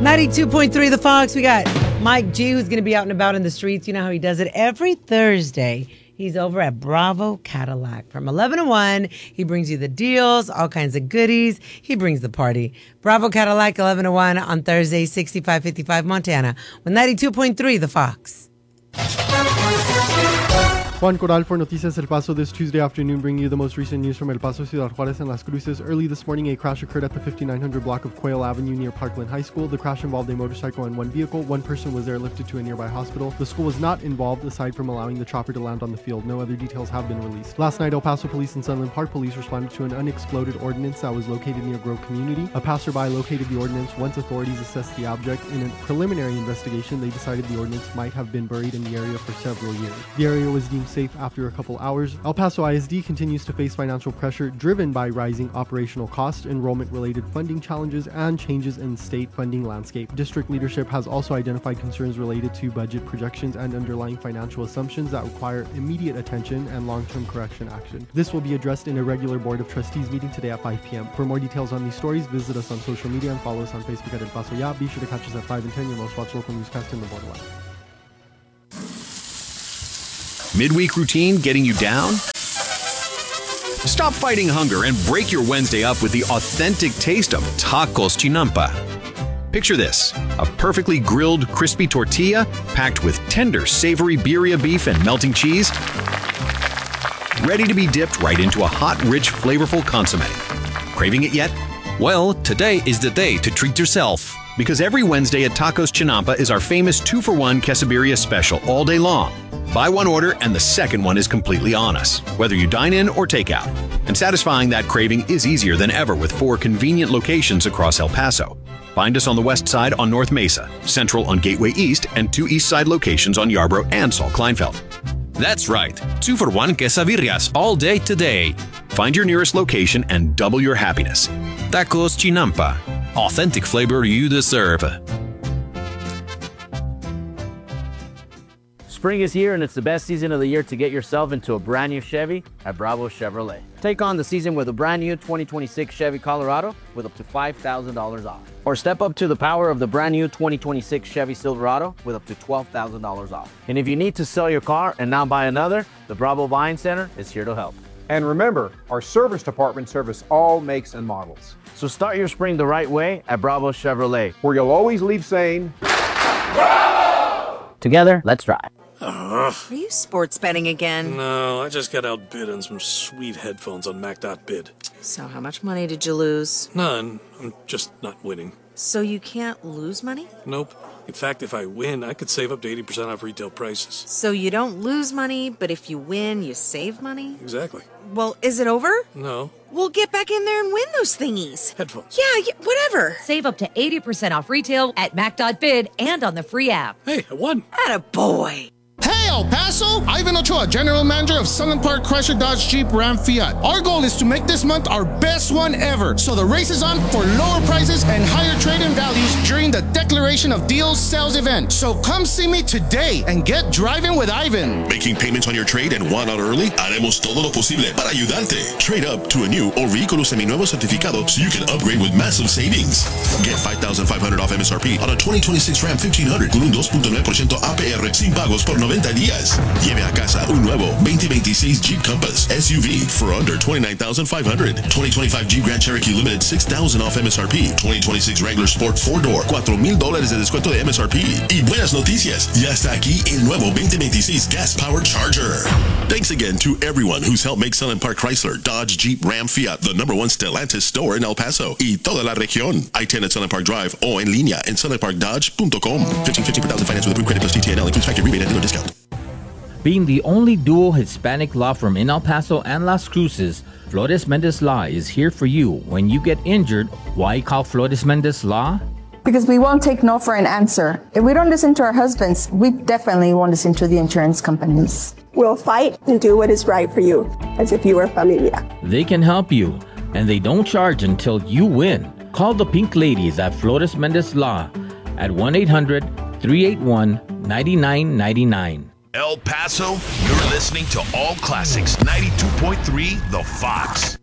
92.3 The Fox. We got Mike G, who's going to be out and about in the streets. You know how he does it every Thursday. He's over at Bravo Cadillac. From 11 to 1, he brings you the deals, all kinds of goodies. He brings the party. Bravo Cadillac, 11 to 1 on Thursday, 6555 Montana, with 92.3 The Fox. Juan Corral for Noticias El Paso this Tuesday afternoon, bringing you the most recent news from El Paso, Ciudad Juárez, and Las Cruces. Early this morning, a crash occurred at the 5900 block of Quail Avenue near Parkland High School. The crash involved a motorcycle and one vehicle. One person was airlifted to a nearby hospital. The school was not involved, aside from allowing the chopper to land on the field. No other details have been released. Last night, El Paso Police and Sunland Park Police responded to an unexploded ordnance that was located near Grove Community. A passerby located the ordnance. Once authorities assessed the object, in a preliminary investigation, they decided the ordnance might have been buried in the area for several years. The area was deemed safe after a couple hours. El Paso ISD continues to face financial pressure driven by rising operational costs, enrollment-related funding challenges, and changes in state funding landscape. District leadership has also identified concerns related to budget projections and underlying financial assumptions that require immediate attention and long-term correction action. This will be addressed in a regular Board of Trustees meeting today at 5 p.m. For more details on these stories, visit us on social media and follow us on Facebook at El Paso Ya. Be sure to catch us at 5 and 10, your most watched local newscast in the borderline. Midweek routine getting you down? Stop fighting hunger and break your Wednesday up with the authentic taste of Tacos Chinampa. Picture this, a perfectly grilled, crispy tortilla packed with tender, savory birria beef and melting cheese, ready to be dipped right into a hot, rich, flavorful consommé. Craving it yet? Well, today is the day to treat yourself. Because every Wednesday at Tacos Chinampa is our famous 2-for-1 quesadilla special all day long. Buy one order and the second one is completely on us, whether you dine in or take out. And satisfying that craving is easier than ever with 4 convenient locations across El Paso. Find us on the west side on North Mesa, central on Gateway East, and 2 east side locations on Yarborough and Saul Kleinfeld. That's right, 2-for-1 quesadillas all day today. Find your nearest location and double your happiness. Tacos Chinampa. Authentic flavor you deserve. Spring is here and it's the best season of the year to get yourself into a brand new Chevy at Bravo Chevrolet. Take on the season with a brand new 2026 Chevy Colorado with up to $5,000 off. Or step up to the power of the brand new 2026 Chevy Silverado with up to $12,000 off. And if you need to sell your car and now buy another, the Bravo Buying Center is here to help. And remember, our service department service all makes and models. So start your spring the right way at Bravo Chevrolet, where you'll always leave saying, Bravo! Together, let's drive. Are you sports betting again? No, I just got outbid on some sweet headphones on Mac.bid. So how much money did you lose? None. I'm just not winning. So you can't lose money? Nope. In fact, if I win, I could save up to 80% off retail prices. So you don't lose money, but if you win, you save money? Exactly. Well, is it over? No. We'll get back in there and win those thingies. Headphones. Yeah, whatever. Save up to 80% off retail at Mac.bid and on the free app. Hey, I won. Attaboy. Hey, El Paso! Ivan Ochoa, General Manager of Sunland Park Chrysler Dodge Jeep Ram Fiat. Our goal is to make this month our best one ever. So the race is on for lower prices and higher trade-in values during the Declaration of Deals sales event. So come see me today and get driving with Ivan. Making payments on your trade and want out early? Haremos todo lo posible para ayudarte. Trade up to a new or vehículo seminuevo certificado so you can upgrade with massive savings. Get $5,500 off MSRP on a 2026 Ram 1500 con un 2.9% APR sin pagos por 90 días. Lleve a casa un nuevo 2026 Jeep Compass SUV for under $29,500. 2025 Jeep Grand Cherokee Limited $6,000 off MSRP. 2026 Wrangler Sport 4-Door $4,000 de descuento de MSRP. Y buenas noticias, ya está aquí el nuevo 2026 Gas Powered Charger. Thanks again to everyone who's helped make Sunland Park Chrysler, Dodge, Jeep, Ram, Fiat the #1 Stellantis store in El Paso y toda la región. I-10 at Sunland Park Drive o en línea en sunlandparkdodge.com. 1550 per thousand finance with approved credit plus TTNL includes factory rebate and dealer discount. Being the only dual Hispanic law firm in El Paso and Las Cruces, Flores Mendez Law is here for you when you get injured. Why call Flores Mendez Law? Because we won't take no for an answer. If we don't listen to our husbands, we definitely won't listen to the insurance companies. We'll fight and do what is right for you, as if you were familia. They can help you, and they don't charge until you win. Call the Pink Ladies at Flores Mendez Law at 1-800-381-9999. El Paso, you're listening to All Classics 92.3 The Fox.